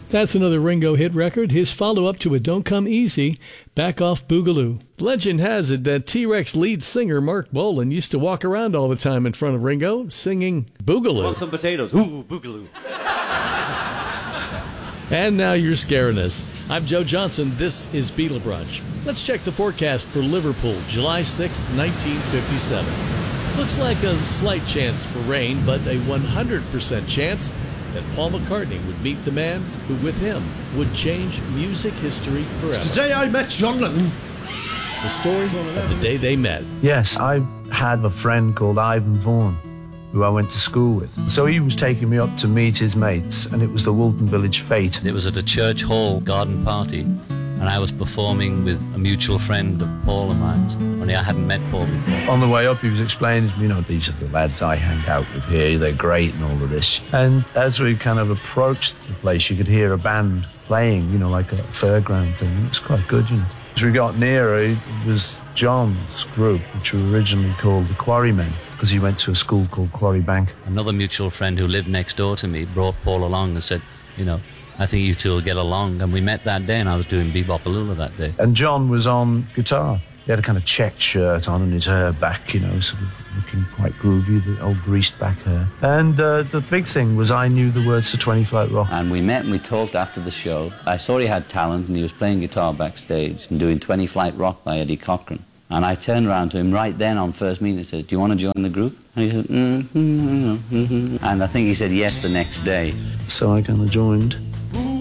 That's another Ringo hit record, his follow-up to It Don't Come Easy, Back Off Boogaloo. Legend has it that T-Rex lead singer Mark Bolan used to walk around all the time in front of Ringo singing Boogaloo. Want some potatoes? Ooh, Boogaloo. And now you're scaring us. I'm Joe Johnson. This is Beatle Brunch. Let's check the forecast for Liverpool, July 6th, 1957. Looks like a slight chance for rain, but a 100% chance that Paul McCartney would meet the man who, with him, would change music history forever. Today I met John Lennon. The story of the day they met. Yes, I had a friend called Ivan Vaughan, who I went to school with. So he was taking me up to meet his mates, and it was the Woolton Village Fete. It was at a church hall garden party, and I was performing with a mutual friend of Paul and mine, only I hadn't met Paul before. On the way up, he was explaining to me, these are the lads I hang out with here, they're great and all of this. And as we kind of approached the place, you could hear a band playing, like a fairground thing. It was quite good, As we got nearer, it was John's group, which were originally called the Quarrymen, because he went to a school called Quarry Bank. Another mutual friend who lived next door to me brought Paul along and said, I think you two will get along. And we met that day, and I was doing Bebop-A-Lula that day. And John was on guitar. He had a kind of checked shirt on and his hair back, sort of looking quite groovy, the old greased back hair. And the big thing was I knew the words to 20 Flight Rock. And we met and we talked after the show. I saw he had talent, and he was playing guitar backstage and doing 20 Flight Rock by Eddie Cochran. And I turned around to him right then on first meeting and said, do you want to join the group? And he said, And I think he said yes the next day. So I kind of joined.